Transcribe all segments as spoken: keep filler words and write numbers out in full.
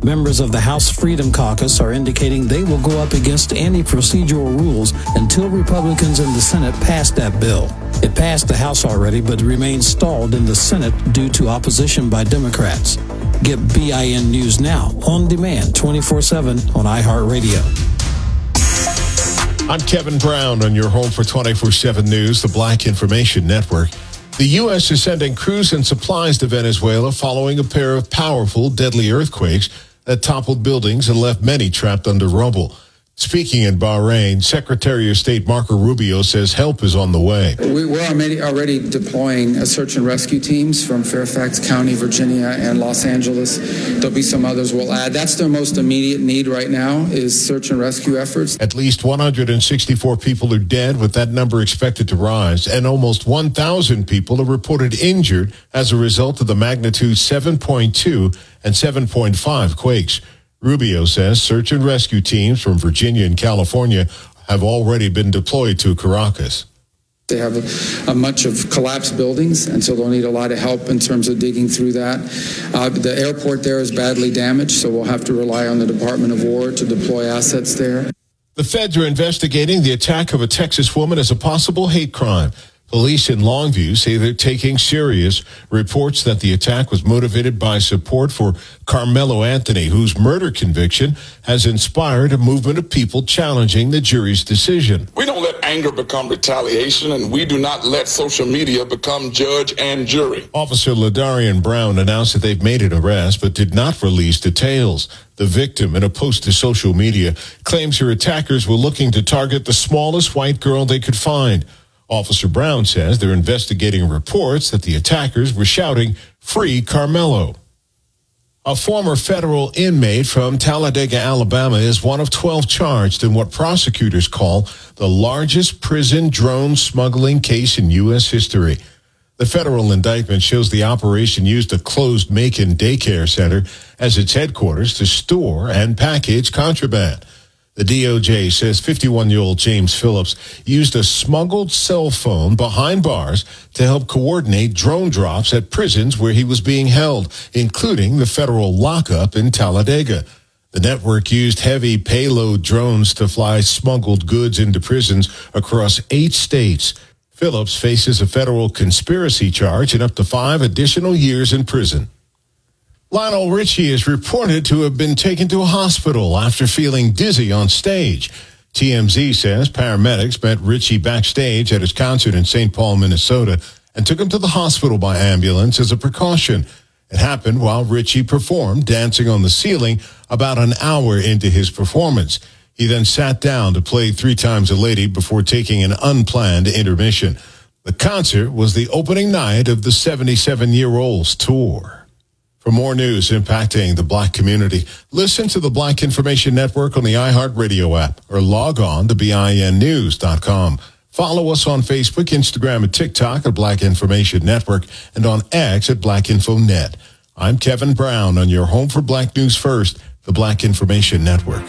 Members of the House Freedom Caucus are indicating they will go up against any procedural rules until Republicans in the Senate pass that bill. It passed the House already, but remains stalled in the Senate due to opposition by Democrats. Get B I N News now, on demand, twenty-four seven on iHeartRadio. I'm Kevin Brown on your home for twenty-four seven News, the Black Information Network. The U S is sending crews and supplies to Venezuela following a pair of powerful, deadly earthquakes that toppled buildings and left many trapped under rubble. Speaking in Bahrain, Secretary of State Marco Rubio says help is on the way. We're already deploying search and rescue teams from Fairfax County, Virginia, and Los Angeles. There'll be some others we'll add. That's their most immediate need right now is search and rescue efforts. At least one hundred sixty-four people are dead, with that number expected to rise, and almost one thousand people are reported injured as a result of the magnitude seven point two and seven point five quakes. Rubio says search and rescue teams from Virginia and California have already been deployed to Caracas. They have a, a much of collapsed buildings, and so they'll need a lot of help in terms of digging through that. Uh, the airport there is badly damaged, so we'll have to rely on the Department of War to deploy assets there. The feds are investigating the attack of a Texas woman as a possible hate crime. Police in Longview say they're taking serious reports that the attack was motivated by support for Carmelo Anthony, whose murder conviction has inspired a movement of people challenging the jury's decision. We don't let anger become retaliation, and we do not let social media become judge and jury. Officer Ladarian Brown announced that they've made an arrest, but did not release details. The victim, in a post to social media, claims her attackers were looking to target the smallest white girl they could find. Officer Brown says they're investigating reports that the attackers were shouting, "Free Carmelo." A former federal inmate from Talladega, Alabama, is one of twelve charged in what prosecutors call the largest prison drone smuggling case in U S history. The federal indictment shows the operation used a closed Macon daycare center as its headquarters to store and package contraband. The D O J says fifty-one-year-old James Phillips used a smuggled cell phone behind bars to help coordinate drone drops at prisons where he was being held, including the federal lockup in Talladega. The network used heavy payload drones to fly smuggled goods into prisons across eight states. Phillips faces a federal conspiracy charge and up to five additional years in prison. Lionel Richie is reported to have been taken to a hospital after feeling dizzy on stage. T M Z says paramedics met Richie backstage at his concert in Saint Paul, Minnesota, and took him to the hospital by ambulance as a precaution. It happened while Richie performed Dancing on the Ceiling about an hour into his performance. He then sat down to play Three Times a Lady before taking an unplanned intermission. The concert was the opening night of the seventy-seven-year-old's tour. For more news impacting the Black community, listen to the Black Information Network on the iHeartRadio app or log on to B I N news dot com. Follow us on Facebook, Instagram, and TikTok at Black Information Network and on X at Black Info Net. I'm Kevin Brown on your home for Black News First, the Black Information Network.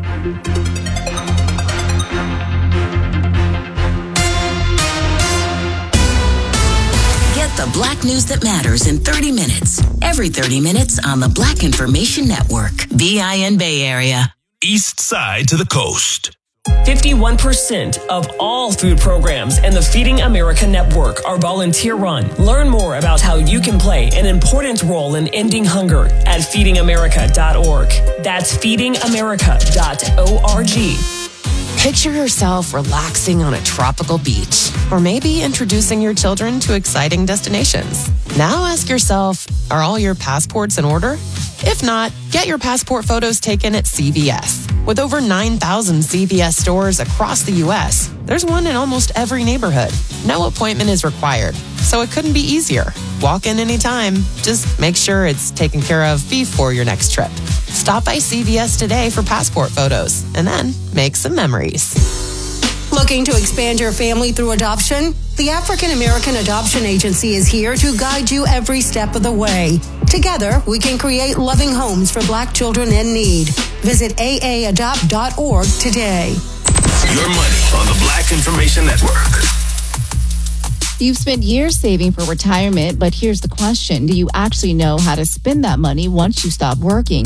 The Black news that matters in thirty minutes. Every thirty minutes on the Black Information Network. B I N Bay Area. East side to the coast. fifty-one percent of all food programs in the Feeding America Network are volunteer-run. Learn more about how you can play an important role in ending hunger at feeding america dot org. That's feeding america dot org. Picture yourself relaxing on a tropical beach, or maybe introducing your children to exciting destinations. Now ask yourself, are all your passports in order? If not, get your passport photos taken at C V S. With over nine thousand C V S stores across the U S, there's one in almost every neighborhood. No appointment is required, so it couldn't be easier. Walk in anytime. Just make sure it's taken care of before your next trip. Stop by C V S today for passport photos, and then make some memories. Looking to expand your family through adoption? The African American Adoption Agency is here to guide you every step of the way. Together, we can create loving homes for Black children in need. Visit a a adopt dot org today. Your money on the Black Information Network. You've spent years saving for retirement, but here's the question. Do you actually know how to spend that money once you stop working?